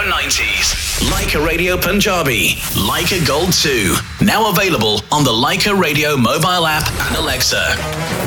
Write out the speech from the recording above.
90s. Leica Radio Punjabi. Leica Gold 2. Now available on the Leica Radio mobile app and Alexa.